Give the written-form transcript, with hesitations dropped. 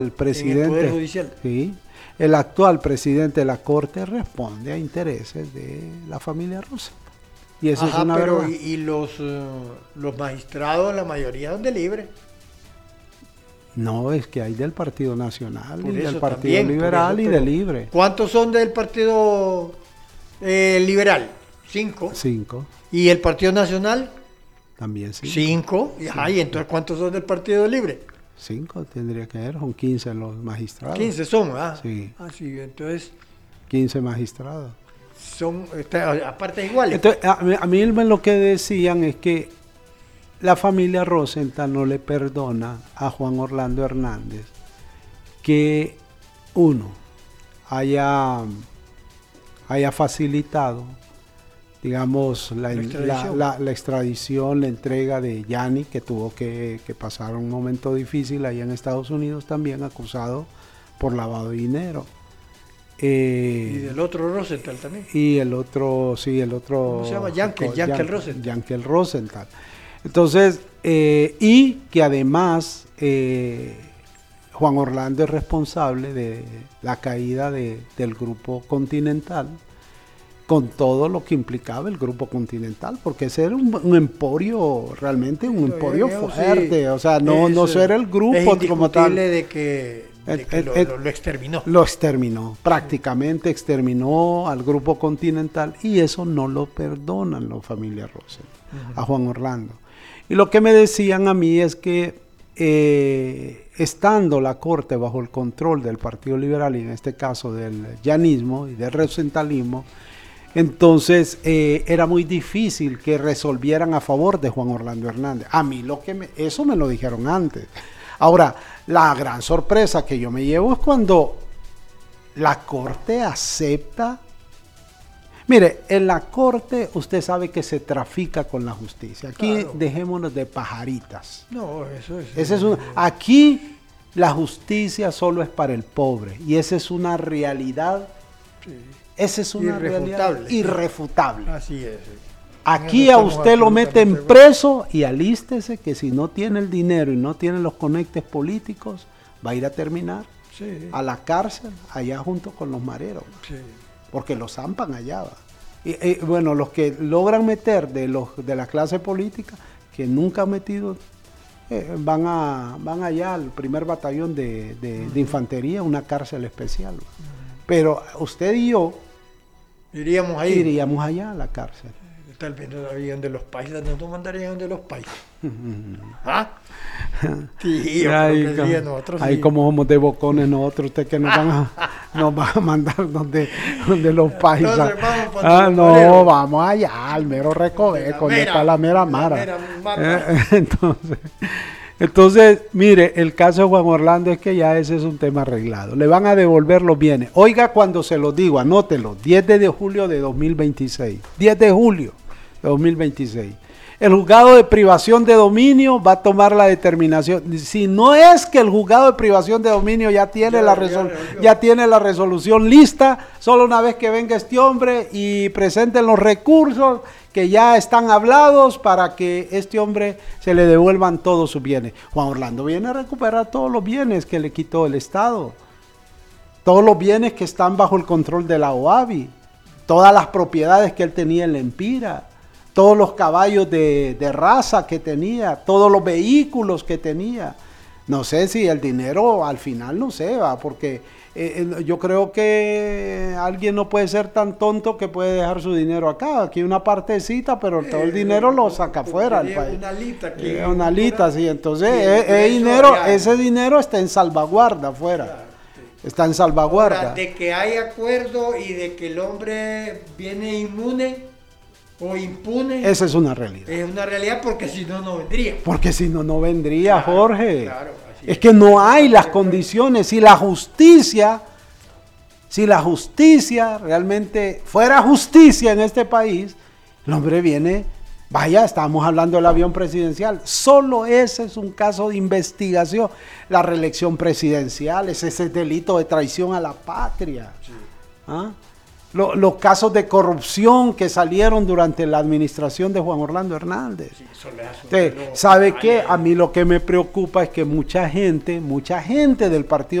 el presidente, en el Poder Judicial. Sí, el actual presidente de la Corte responde a intereses de la familia Rosenthal. Y eso es una pero verdad. y los magistrados, la mayoría son de libre. No, es que hay del Partido Nacional Por y del eso Partido también, Liberal y de Libre. ¿Cuántos son del Partido Liberal? 5. 5, ¿Y el Partido Nacional? también 5. 5. Y entonces ¿cuántos son del Partido Libre? 5 tendría que haber, son 15 los magistrados. 15 son, ¿ah? Sí. Sí, entonces 15 magistrados. son aparte iguales. Entonces, a mí lo que decían es que la familia Rosenthal no le perdona a Juan Orlando Hernández que uno haya facilitado, digamos, la extradición, la entrega de Yanni, que tuvo que pasar un momento difícil ahí en Estados Unidos, también acusado por lavado de dinero. Y del otro Rosenthal también. Y el otro, sí, el otro... ¿Cómo se llama? Yankel Rosenthal. Yankel Rosenthal. Entonces, y que además Juan Orlando es responsable de la caída del Grupo Continental, con todo lo que implicaba el Grupo Continental, porque ese era un emporio, realmente un emporio fuerte, sí. O sea, no era el grupo como tal. De que lo exterminó. Lo exterminó, prácticamente exterminó al Grupo Continental, y eso no lo perdonan los familias Rosenthal, a Juan Orlando. Y lo que me decían a mí es que estando la Corte bajo el control del Partido Liberal, y en este caso del llanismo y del rosentalismo, entonces era muy difícil que resolvieran a favor de Juan Orlando Hernández. A mí eso me lo dijeron antes. Ahora, la gran sorpresa que yo me llevo es cuando la Corte acepta. Mire, en la Corte usted sabe que se trafica con la justicia. Aquí claro. Dejémonos de pajaritas. No, eso es. Aquí la justicia solo es para el pobre, y esa es una realidad. Sí. Esa es una realidad irrefutable. Así es. Aquí a usted lo meten preso y alístese que si no tiene el dinero y no tiene los conectes políticos, va a ir a terminar a la cárcel allá junto con los mareros. Sí. Porque los zampan allá. Y bueno, los que logran meter de la clase política, que nunca han metido, van allá al primer batallón de infantería, una cárcel especial. Pero usted y yo iríamos allá a la cárcel. Tal vez no habían de los paisas, no nos mandarían de los paisas. ¿Ah? Sí, ahí como somos de bocones nosotros, usted que nos van a mandar donde los paisas. Vamos allá, al mero Recoveco, donde está la mera mara. Entonces, mire, el caso de Juan Orlando es que ya ese es un tema arreglado. Le van a devolver los bienes. Oiga, cuando se los digo, anótelo, 10 de julio de 2026. 10 de julio de 2026. El juzgado de privación de dominio va a tomar la determinación. Si no es que el juzgado de privación de dominio ya tiene la resolución lista, solo una vez que venga este hombre y presenten los recursos que ya están hablados para que este hombre se le devuelvan todos sus bienes. Juan Orlando viene a recuperar todos los bienes que le quitó el Estado, todos los bienes que están bajo el control de la OAVI, todas las propiedades que él tenía en la Empira, todos los caballos de raza que tenía, todos los vehículos que tenía. No sé si el dinero al final, no sé, va, porque yo creo que alguien no puede ser tan tonto que puede dejar su dinero acá. Aquí una partecita, pero todo el dinero lo saca afuera del país. Una alita, sí. Entonces, ese dinero está en salvaguarda afuera. Está en salvaguarda. Ahora, de que hay acuerdo y de que el hombre viene inmune o impune. Esa es una realidad. Es una realidad porque si no, no vendría. Porque si no, no vendría, claro, Jorge. Claro, es es que no hay las condiciones. Si la justicia realmente fuera justicia en este país, el hombre viene, vaya, estamos hablando del avión presidencial. Solo ese es un caso de investigación. La reelección presidencial, ese es delito de traición a la patria. Sí. ¿Ah? los casos de corrupción que salieron durante la administración de Juan Orlando Hernández. Sí, eso le hace Entonces, ¿sabe qué? A mí lo que me preocupa es que mucha gente del Partido